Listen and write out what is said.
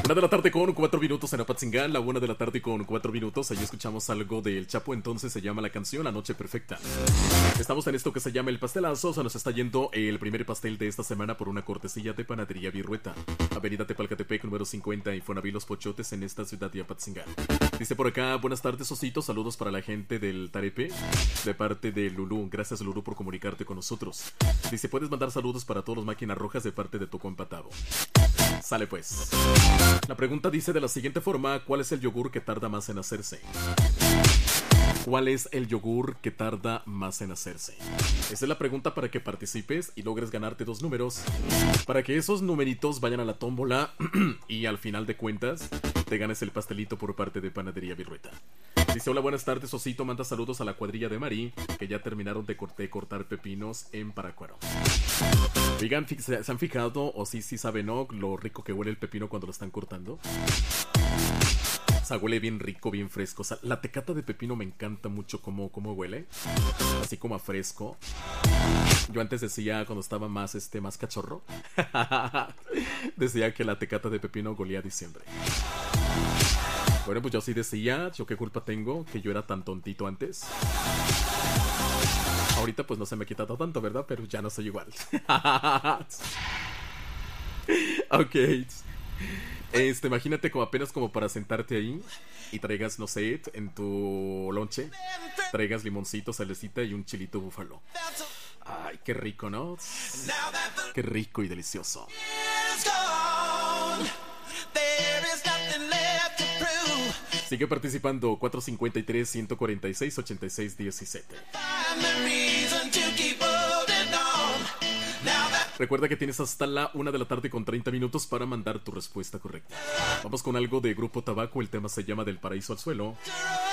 Una de la tarde con 4 minutos en Apatzingán, la 1 de la tarde con 4 minutos. Ahí escuchamos algo del Chapo, entonces se llama la canción La Noche Perfecta. Estamos en esto que se llama El Pastelazo. Se nos está yendo el primer pastel de esta semana por una cortesía de Panadería Virrueta, Avenida Tepalcatepec, número 50, Infonavit Los Pochotes, en esta ciudad de Apatzingán. Dice por acá, buenas tardes, Osito. Saludos para la gente del Tarepe, de parte de Lulú. Gracias, Lulú, por comunicarte con nosotros. Dice, puedes mandar saludos para todos los máquinas rojas de parte de tu compa Tavo. Sale pues. La pregunta dice de la siguiente forma: ¿cuál es el yogur que tarda más en hacerse? ¿Cuál es el yogur que tarda más en hacerse? Esa es la pregunta para que participes y logres ganarte 2 números, para que esos numeritos vayan a la tómbola y al final de cuentas te ganes el pastelito por parte de Panadería Virrueta. Dice, hola, buenas tardes, Osito. Manda saludos a la cuadrilla de Mari, que ya terminaron de cortar pepinos en Paracuaro. Oigan, ¿se han fijado, o sí saben, no, lo rico que huele el pepino cuando lo están cortando? O sea, huele bien rico, bien fresco. O sea, la tecata de pepino me encanta mucho cómo huele. Así como a fresco. Yo antes decía, cuando estaba más cachorro, decía que la tecata de pepino golía a diciembre. Bueno, pues yo sí decía, yo qué culpa tengo, que yo era tan tontito antes. Ahorita pues no se me ha quitado tanto, ¿verdad? Pero ya no soy igual. Ok. Imagínate como apenas como para sentarte ahí y traigas, no sé, en tu lonche, traigas limoncito, salecita y un chilito búfalo. Ay, qué rico, ¿no? Qué rico y delicioso. Sigue participando 453-146-8617. Recuerda que tienes hasta la 1 de la tarde con 30 minutos para mandar tu respuesta correcta. Vamos con algo de Grupo Tabaco. El tema se llama Del Paraíso al Suelo.